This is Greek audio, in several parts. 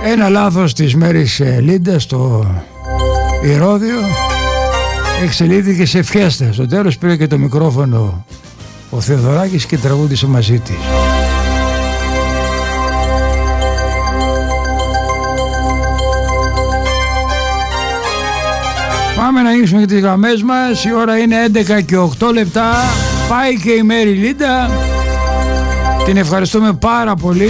Ένα λάθος της Μέρης Λίντα στο Ηρώδειο εξελίχθηκε σε φιέστα. Στο τέλος πήρε και το μικρόφωνο ο Θεοδωράκης και τραγούδισε μαζί της. Πάμε να ανοίξουμε και τις γραμμές μας. Η ώρα είναι 11 και 8 λεπτά. Πάει και η Μέρη Λίντα. Την ευχαριστούμε πάρα πολύ.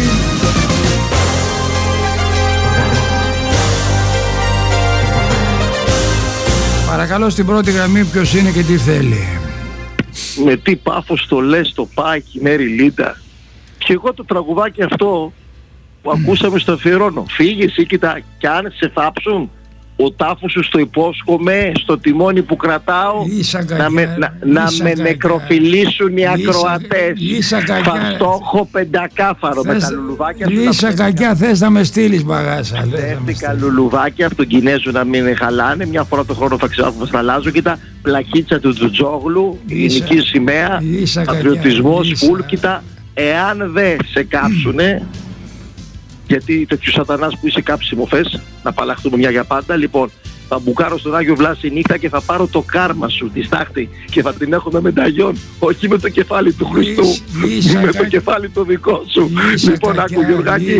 Παρακαλώ, στην πρώτη γραμμή ποιος είναι και τι θέλει. Με τι πάφος το λες το πάει και η Μέρη Λίντα. Και εγώ το τραγουδάκι αυτό που ακούσαμε στο αφιερώνω. Φύγες ή κοίτα, κι αν σε θάψουν, ο τάφος σου στο υπόσχομαι, στο τιμόνι που κρατάω, να με νεκροφιλήσουν οι ακροατές. Θα το έχω πεντακάφαρο με τα λουλουδάκια. Λύσα κακιά, θες να με στείλεις μπαγάσα. Δέχτηκα λουλουδάκια από τον Κινέζο να μην χαλάνε. Μια φορά το χρόνο θα ξέρω που θα αλλάζω. Κοίτα, πλακίτσα του Τζουτζόγλου, ελληνική σημαία, πατριωτισμός, φουλ. Κοίτα, εάν δεν σε κάψουνε, γιατί τέτοιου σατανάς που είσαι κάψιμο θες, να απαλλαχτούμε μια για πάντα. Λοιπόν, θα μπουκάρω στον Άγιο Βλάση νύχτα και θα πάρω το κάρμα σου, τη στάχτη, και θα την έχω με μενταγιόν, όχι με το κεφάλι του Χριστού, με το κεφάλι το δικό σου. Λοιπόν, άκου Γιωργάκη,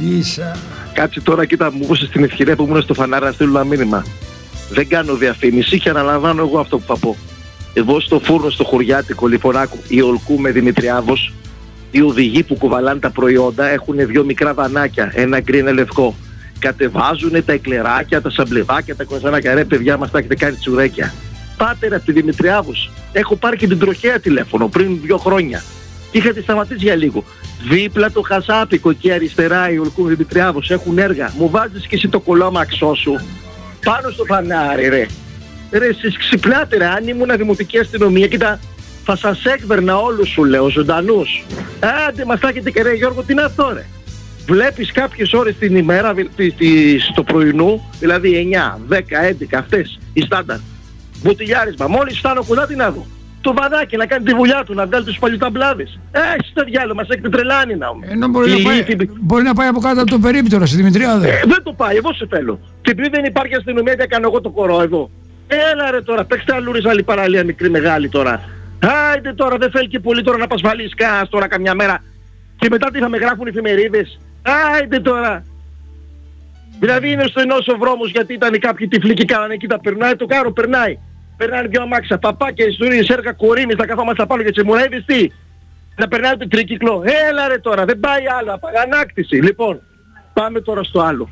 κάτσε τώρα, κοίτα, μου δώσεις την ευκαιρία που ήμουν στο φανάρι να στείλω ένα μήνυμα. Δεν κάνω διαφήμιση και αναλαμβάνω εγώ αυτό που θα πω. Εγώ στο φούρνο στο χωριάτικο, λοιπόν, άκου, η Ολκού με Δημητριάδος, οι οδηγοί που κουβαλάνε τα προϊόντα έχουν δύο μικρά βανάκια, ένα γκρι, ένα λευκό. Κατεβάζουν τα εκλεράκια, τα σαμπλεβάκια, τα κοζανάκια. Ρε παιδιά, μας τα έχετε κάνει τσουρέκια. Πάτε ρε από τη Δημητριάδος. Έχω πάρει και την τροχέα τηλέφωνο πριν 2 χρόνια. Και είχα τη σταματήσει για λίγο. Δίπλα το Χασάπικο και αριστερά η Ολκού Δημητριάδος έχουν έργα. Μου βάζεις και εσύ το κολόμαξό σου πάνω στο φανάρι, ρε. Ρε, εσείς ξυπνάτε, ρε. Αν ήμουν δημοτική αστυνομία, κοίτα, θα σας έκβερνα όλους, σου λέω, ζωντανούς. Άντε μας τα έχετε και ρε Γιώργο, τι είναι αυτό, ρε. Βλέπεις κάποιες ώρες την ημέρα στο πρωινού, δηλαδή 9, 10, 11, αυτές οι στάνταρ. Βουτιλιάρισμα, μόλις φτάνω κοντά την άδω. Το βαδάκι να κάνει τη δουλειά του, να βγάλει τους παλιούς ταμπλάδες. Εσύ τα διάλο, μας έχετε τρελάνει να πούμε. Ενώ μπορεί να πάει από κάτω από το περίπτερο στη Δημητριάδη. Δεν το πάει, εγώ σε θέλω. Και επειδή δεν υπάρχει αστυνομία, δεν κάνω εγώ το κορό εδώ. Έλα ρε τώρα, παίξτε αλλούρις άλλη παραλία μικρή μεγάλη τώρα. Άιντε τώρα, δεν θέλει και πολύ τώρα να απασφαλίσεις κας τώρα καμιά μέρα. Και μετά τι θα με γράφουν οι εφημερίδες. Άιντε τώρα. Δηλαδή είναι στενός ο δρόμος γιατί ήταν κάποιοι τυφλοί και κάνανε κοίτα, περνάει το κάρο, περνάει. Περνάνε δυο αμάξια, παπάκια, ιστορίες, έργα, κορίνες, τα καθόμαστε πάνω για τις αιμορροίδες, τι. Να περνάει το τρίκυκλο. Έλα ρε τώρα, δεν πάει άλλο, απαγανάκτηση. Λοιπόν, πάμε τώρα στο άλλο.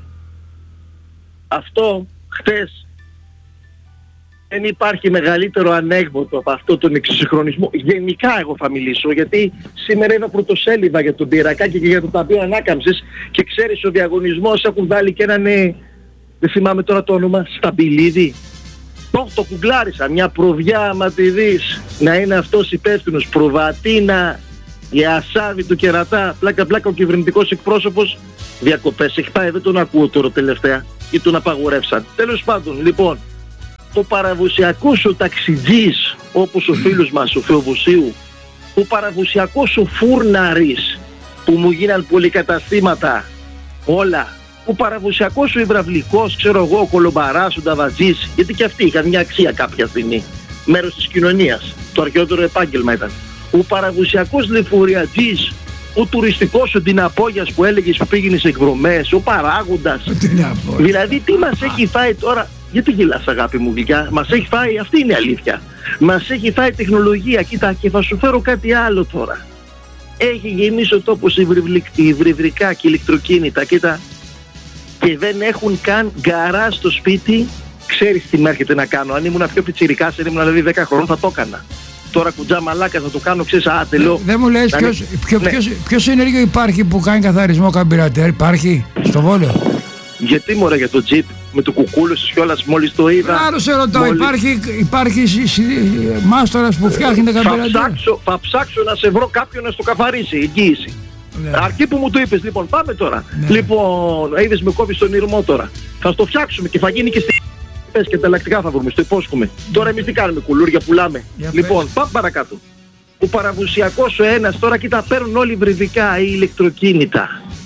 Αυτό χτες δεν υπάρχει μεγαλύτερο ανέκδοτο από αυτό τον εξυγχρονισμό. Γενικά εγώ θα μιλήσω, γιατί σήμερα είδα πρωτοσέλιδα για τον Πυρακάκη και για το Ταμείο Ανάκαμψης και ξέρεις ο διαγωνισμός έχουν βάλει και έναν, δεν θυμάμαι τώρα το όνομα, Σταμπιλίδη. Το κουγκλάρισα, μια προβιά άμα τη δεις, να είναι αυτός υπεύθυνος, προβατίνα, η ασάβη του κερατά, πλάκα πλάκα ο κυβερνητικός εκπρόσωπος, διακοπές, έχει πάει, δεν τον ακούω τώρα τελευταία, ή τον απαγορεύσαν. Τέλος πάντων, λοιπόν, ο παραδοσιακός σου ταξιτζής, όπως ο φίλος μας ο Θεοδοσίου, ο παραδοσιακός σου φούρναρης, που μου γίναν πολυκαταστήματα, όλα, ο παραδοσιακός σου υδραυλικός, ξέρω εγώ, ο κολομπαράς, ο νταβατζής, γιατί και αυτοί είχαν μια αξία κάποια στιγμή, μέρος της κοινωνίας, το αρχαιότερο επάγγελμα ήταν. Ο παραδοσιακός λεωφοριατζής, ο τουριστικός, ο Τιναπόγιας που έλεγες που πήγαινε σε εκδρομές, ο παράγοντας. Δηλαδή τι μας έχει φάει τώρα. Γιατί γελάς αγάπη μου γλυκιά, μας έχει φάει, αυτή είναι η αλήθεια. Μας έχει φάει τεχνολογία, κοίτα, και θα σου φέρω κάτι άλλο τώρα. Έχει γεμίσει ο τόπος υβριδρικά και ηλεκτροκίνητα, κοίτα, και δεν έχουν καν γκαρά στο σπίτι. Ξέρεις τι με έρχεται να κάνω, αν ήμουν πιο πιτσιρικάς, αν ήμουν δηλαδή 10 χρόνων θα το έκανα. Τώρα κουτζά μαλάκα θα το κάνω, ξέρεις, τελώ. Δεν μου λες ποιος ενέργειο υπάρχει που κάνει καθαρισμό καμπυρατέρ, υπάρχει στο Βόλιο. Γιατί μωρέ για το τζιπ με το κουκούλο στους κιόλας μόλις το είδα. Άλλο σε ρωτάω, υπάρχει μάστορας που φτιάχνει τα καμπυρατέρ. Θα ψάξω να σε βρω κάποιον να στο καθαρίσει, εγγύηση. Ναι. Αρκεί που μου το είπες, λοιπόν, πάμε τώρα. Ναι. Λοιπόν, είδες με κόβεις τον ήρμό τώρα. Θα στο φτιάξουμε και θα γίνει και στη... Πες και ανταλλακτικά θα βρούμε, στο υπόσχομαι. Τώρα εμείς τι κάνουμε, κουλούρια πουλάμε. Λοιπόν, πάμε παρακάτω. Ο παραδοσιακός ο ένας, τώρα κοίτα, παίρνουν όλοι βρυδικά ή ηλεκτροκίνητα.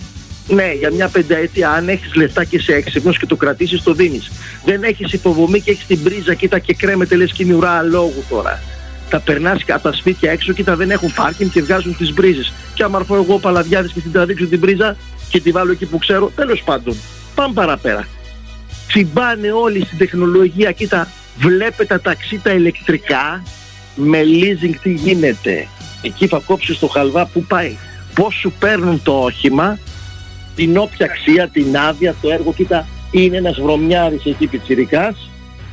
Ναι, για μια πενταετία, αν έχεις λεφτά και είσαι έξυπνος και το κρατήσεις, το δίνεις. Δεν έχεις υποδομή και έχεις την πρίζα, κοίτα, και κρέμεται λες και είναι ουρά αλόγου τώρα. Θα περνάς από τα σπίτια έξω, κοίτα, δεν έχουν πάρκινγκ και βγάζουν τις μπρίζες. Και άμα έρθω εγώ Παλαδιάδης και την τραβήξω την πρίζα και τη βάλω εκεί που ξέρω, τέλος πάντων, πάμε παραπέρα. Τσιμπάνε όλοι στην τεχνολογία, κοίτα, βλέπε τα ταξί τα ηλεκτρικά, με leasing τι γίνεται. Εκεί θα κόψεις το χαλβά που πάει. Πώς σου παίρνουν το όχημα, την όποια αξία, την άδεια, το έργο, κοίτα, είναι ένας βρωμιάρης εκεί πιτσιρικάς.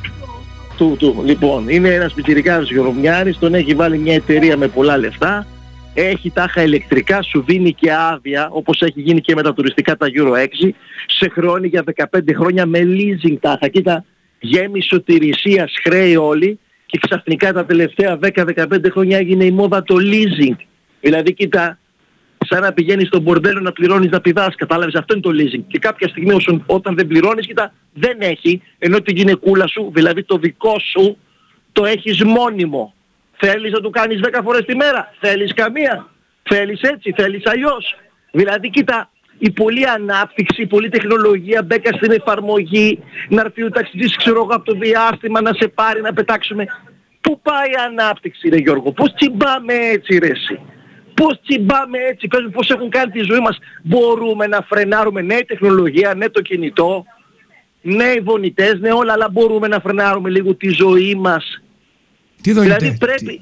Λοιπόν, είναι ένας πιτσιρικάς βρωμιάρης, τον έχει βάλει μια εταιρεία με πολλά λεφτά, έχει τάχα ηλεκτρικά, σου δίνει και άδεια, όπως έχει γίνει και με τα τουριστικά τα Euro 6, σε χρεώνει για 15 χρόνια με leasing τάχα. Κοίτα, γέμισε σωτηρησίας χρέη όλοι και ξαφνικά τα τελευταία 10-15 χρόνια έγινε η μόδα το leasing. Δηλαδή, κοίτα, σαν να πηγαίνεις στον μπορντέλο να πληρώνεις να πηδάς, κατάλαβες, αυτό είναι το leasing. Και κάποια στιγμή όταν δεν πληρώνεις, κοίτα, δεν έχει, ενώ την γυναικούλα σου, δηλαδή το δικό σου, το έχεις μόνιμο. Θέλεις να του κάνεις 10 φορές τη μέρα, θέλεις καμία, θέλεις έτσι, θέλεις αλλιώς. Δηλαδή, κοίτα, η πολλή ανάπτυξη, η πολλή τεχνολογία, μπέκα στην εφαρμογή, να έρθει ο ταξιτζής, ξέρω εγώ, από το διάστημα να σε πάρει, να πετάξουμε. Πού πάει η ανάπτυξη, ρε Γιώργο, πώς τσιμπάμε έτσι, ρε εσύ. Πώς τσιμπάμε έτσι, πες μου πώς έχουν κάνει τη ζωή μας. Μπορούμε να φρενάρουμε, ναι, η τεχνολογία, ναι, το κινητό, ναι, οι δονητές, ναι, όλα, αλλά μπορούμε να φρενάρουμε λίγο τη ζωή μας. Τι δηλαδή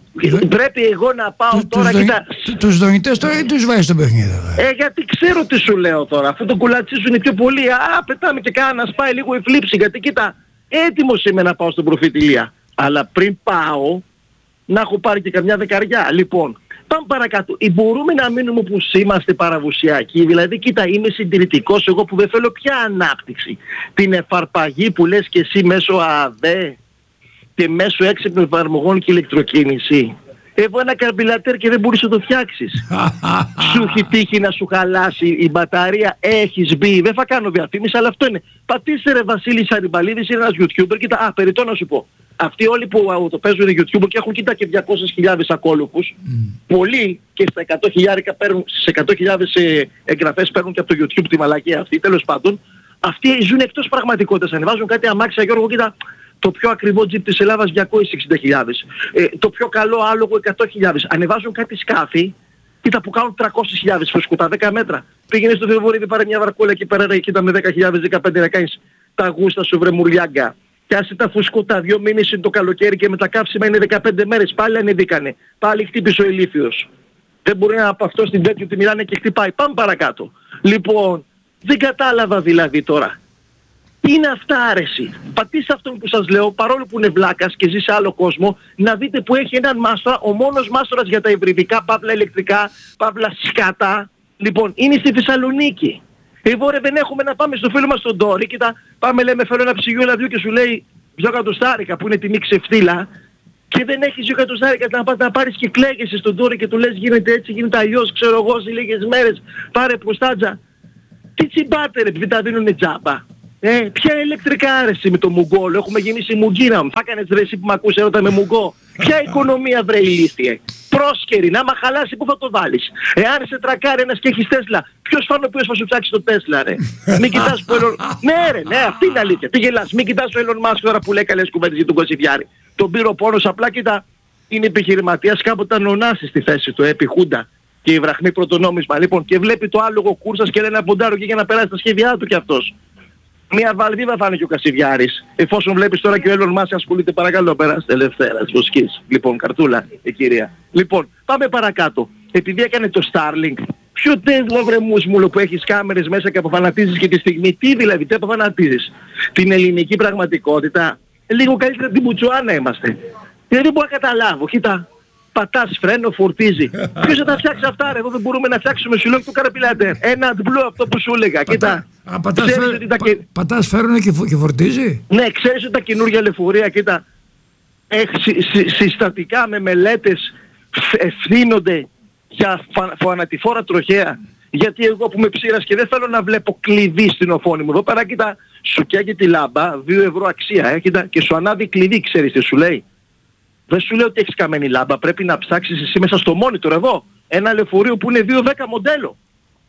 πρέπει εγώ να πάω τώρα και τους δονητές τώρα ή τους βάζεις στο παιχνίδι? Γιατί ξέρω τι σου λέω τώρα, αφού το κουλατσίζουν πιο πολύ, πετάμε και κάνα να σπάει λίγο η φλήψη, γιατί κοίτα, έτοιμος είμαι να πάω στην προφητηλία. Αλλά πριν πάω, να έχω πάρει και καμιά δεκαριά. Λοιπόν, πάμε παρακάτω. Μπορούμε να μείνουμε όπως είμαστε παραδοσιακοί. Δηλαδή, κοίτα, είμαι συντηρητικός εγώ που δεν θέλω πια ανάπτυξη. Την εφαρπαγή που λες και εσύ μέσω ΑΔΕ και μέσω έξυπνων εφαρμογών και ηλεκτροκίνηση. Εγώ ένα καρμπιλατέρ και δεν μπορείς να το φτιάξεις. Σου έχει τύχει να σου χαλάσει η μπαταρία, έχεις μπει, δεν θα κάνω διαφήμιση, αλλά αυτό είναι. Πατήστε ρε Βασίλης Αριμπαλίδης, είναι ένας YouTuber, κοίτα, περιττό να σου πω. Αυτοί όλοι που το παίζουν YouTuber και έχουν κοίτα και 200.000 ακόλουθους, πολλοί και στα 100.000 παίρνουν, στις 100.000 εγγραφές παίρνουν και από το YouTube τη μαλακία αυτή, τέλος πάντων. Αυτοί ζουν εκτός πραγματικότητας, ανεβάζουν κάτι αμάξια, Γιώργο, κοίτα. Το πιο ακριβό τζιπ της Ελλάδας 260.000. Το πιο καλό άλογο 100.000. Ανεβάζουν κάτι σκάφη, κοίτα που κάνουν 300.000 φουσκωτά, 10 μέτρα. Πήγαινε στο Βεβορίδη, πάρε μια βαρκούλα εκεί πέρα, ρε, κοίτα με 10.000, 15 να κάνεις τα γούστα σου, βρε μουρλιάγκα. Και άσε τα φουσκωτά, 2 μήνες είναι το καλοκαίρι και με τα καύσιμα είναι 15 μέρες. Πάλι ανεβήκανε. Πάλι χτύπησε ο ηλίθιος. Δεν μπορεί να από αυτό στην τέτοιο τη μιλάνε και χτυπάει. Πάμε παρακάτω. Λοιπόν, δεν κατάλαβα δηλαδή τώρα. Τι είναι αυτά, άρεση. Πατήστε αυτόν που σας λέω, παρόλο που είναι βλάκας και ζει σε άλλο κόσμο, να δείτε που έχει έναν μάστορα, ο μόνος μάστορας για τα υβριδικά, παύλα ηλεκτρικά, παύλα σκάτα. Λοιπόν, είναι στη Θεσσαλονίκη. Εγώ ρε δεν έχουμε να πάμε στο φίλο μας τον Τόρι, κοίτα, πάμε λέμε φέρω ένα ψυγείο λαδιού και σου λέει 2 εκατοστάρικα που είναι τιμή ξεφτύλα και δεν έχεις 2 εκατοστάρικα να πάρεις και κλαίγεσαι στον Τόρι και του λες γίνεται έτσι, γίνεται αλλιώς, ξέρω εγώ σε λίγες μέρες, πάρε προστάτζα. Τι τσιμπάτε ρε, επειδή τα δίνουνε τζάμπα. Ποια ηλεκτρικά άρεση με το μουγκόλ, έχουμε γεμίσει μουγκίνα μου. Θα κάνεις ρε εσύ που μ' ακούς έρωτα με μουγκό. Ποια οικονομία βρε ηλίθιε. Πρόσκαιρη, να άμα χαλάσει πού θα το βάλεις. Εάν σε τρακάρει ένας και έχεις Τέσλα, ποιος φάνω ποιος θα σου ψάξει το Τέσλα ρε. Μην κοιτάς που ναι ρε, ναι, αυτή είναι αλήθεια. Τι γελάς, μην κοιτάς το Elon Musk τώρα που λέει καλές κουβέντες για τον Κωσιδιάρη. Τον πήρε ο πόνος απλά κοίτα, είναι επιχειρηματίας, κάποτε ήταν ο Νάσης στη θέση του, επί Χούντα. Και η βραχνή πρωτονόμισμα λοιπόν και βλέπει το άλογο κούρσας και λέει ένα ποντάρο και για να περάσει τα σχέδιά του κι αυτός. Μια βαλβίδα θα είναι και ο Κασιδιάρης. Εφόσον βλέπεις τώρα και ο Elon Musk ασχολείται, παρακαλώ περάστε ελευθέρας βοσκής. Λοιπόν, καρτούλα, η κυρία. Λοιπόν, πάμε παρακάτω. Επειδή έκανε το Starlink, ποιο τέλο βρε μουσμούλο που έχεις κάμερες μέσα και αποφανατίζεις και τη στιγμή, τι δηλαδή, τι αποφανατίζεις. Την ελληνική πραγματικότητα, λίγο καλύτερα την Μπουτσουάνα είμαστε. Δηλαδή δεν μπορώ να καταλάβω, κοίτα. Πατάς φρένο, φορτίζει. Ποιος θα τα φτιάξει αυτά ρε, εδώ δεν μπορούμε να φτιάξουμε σου λέω το καραπιλάτερ. Ένα αντμπλό αυτό που σου έλεγα, κοίτα. Πατάς φέρνο και φορτίζει. Ναι, ξέρεις ότι τα καινούργια λεωφορεία, κοίτα, συστατικά με μελέτες ευθύνονται για φανατηφόρα τροχέα. Γιατί εγώ που είμαι ψήρας και δεν θέλω να βλέπω κλειδί στην οθόνη μου. Εδώ πέρα κοίτα, σου καίγει τη λάμπα, 2 ευρώ αξία, κοίτα, και σου ανάβει κλειδί, ξέρεις τι σου λέει. Δεν σου λέω ότι έχεις καμένη λάμπα, πρέπει να ψάξεις εσύ μέσα στο monitor εδώ. Ένα λεωφορείο που είναι 2.10 μοντέλο.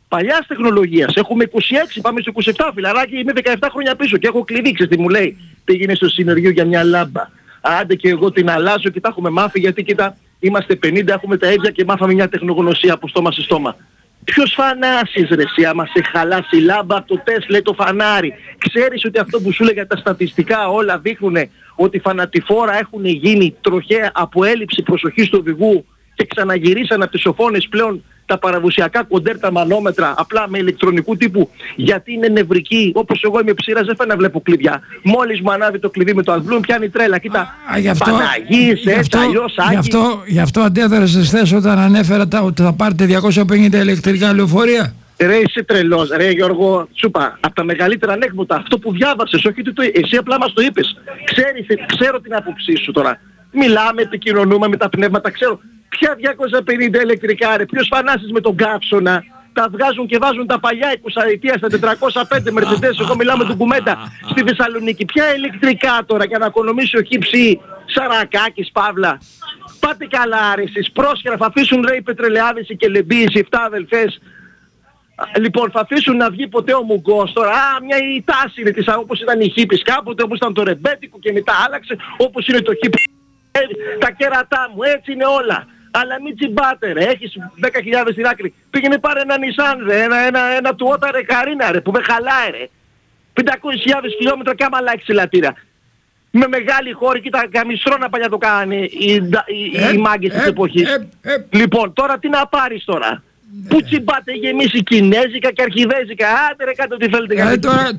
παλιάς τεχνολογίας. Έχουμε 26, πάμε στο 27, φιλαράκι, είμαι 17 χρόνια πίσω και έχω κλειδί. Ξέρεις τι μου λέει, πήγαινε στο συνεργείο για μια λάμπα. Άντε και εγώ την αλλάζω και τα έχουμε μάθει, γιατί κοίτα, είμαστε 50, έχουμε τα ίδια και μάθαμε μια τεχνογνωσία από στόμα σε στόμα. Ποιος φανάσεις ρε εσύ, άμα σε χαλάσει η λάμπα από το τεστ, λέει το φανάρι. Ξέρεις ότι αυτό που σου λέγα τα στατιστικά όλα δείχνουν ότι φανατηφόρα έχουν γίνει τροχαία από έλλειψη προσοχής του οδηγού και ξαναγυρίσαν από τις οθόνες πλέον τα παραδοσιακά κοντέρ, τα μανόμετρα, απλά με ηλεκτρονικού τύπου, γιατί είναι νευρικοί. Όπως εγώ είμαι ψήρας, δεν φαίνεται να βλέπω κλειδιά. Μόλις μου ανάβει το κλειδί με το AdBlue, πιάνει τρέλα. Κοίτα, Παναγής, έτσι, αλλιώς, γι' αυτό αντέδρασες χθες όταν ανέφερα ότι θα πάρετε 250 ηλεκτρικά λεωφορεία. Ρε είσαι τρελός, ρε Γιώργο, σου είπα, από τα μεγαλύτερα ανέκδοτα, αυτό που διάβασες, όχι ότι εσύ απλά μας το είπες. Ξέρω την άποψή σου τώρα. Μιλάμε, επικοινωνούμε με τα πνεύματα, ξέρω. Ποια 250 ηλεκτρικά ρε, ποιος φανάσεις με τον καύσωνα, τα βγάζουν και βάζουν τα παλιά 20 στα 405 Mercedes, εγώ μιλάω με τον Κουμέντα στη Θεσσαλονίκη. Ποια ηλεκτρικά τώρα για να οικονομήσει ο Χύψη, Σαρακάκης, Παύλα. Πάτε καλά ρε εσείς, πρόσχερα θα αφήσουν ρε οι Πετρελαιάδες, οι Κελεμπίες, οι 7 αδελφές. Λοιπόν, θα αφήσουν να βγει ποτέ ο Μουγκός τώρα. Μια η τάση είναι της, όπως ήταν η Χύπης κάποτε, όπως ήταν το ρεμπέτικο και μετά άλλαξε, όπως είναι το Χύπη. Τα κέρατά μου, έτσι είναι όλα. Αλλά μην τσιμπάτε ρε, έχεις 10.000 στην άκρη. Πήγαινε πάρε ένα Nissan ρε, ένα Toyota ρε Καρίνα ρε, που με χαλάει ρε. 500.000 χιλιόμετρα και άμα αλλάξει λατήρα. Με μεγάλη χώρη, κοίτα καμιστρώνα παλιά το κάνανε οι μάγκες της εποχής. Λοιπόν, τώρα τι να πάρεις τώρα. Πού τσιμπάτε γεμίσει κινέζικα και αρχιδέζικα. Άντε ρε κάτω τι θέλετε. Δηλαδή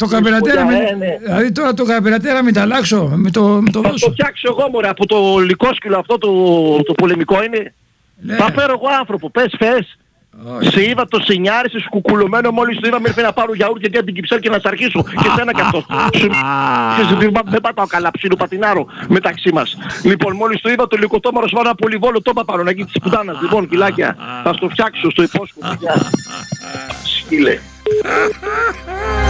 τώρα το καπελατέρα μην τα αλλάξω. Θα το φτιάξω εγώ μωρέ, από το λικόσκυλο αυτό το πολεμικό είναι. Θα φέρω εγώ άνθρωπο, πες φες. Σε είδα το σινιάρι, σου κουκουλωμένο, μόλις το είδα με ήρθε να πάρω γιαούρτια και την κυψέλ και να σ' αρχίσω. Και σένα κι αυτό. Δεν πατάω καλά, ψήλου πατινάρω μεταξύ μας. Λοιπόν, μόλις το είδα το λυκοτόμαρο σου ένα πολυβόλο τόπα πάνω να γίνει της πουτάνας. Λοιπόν, κιλάκια, θα στο φτιάξω, στο υπόσχομαι. Σκύλε.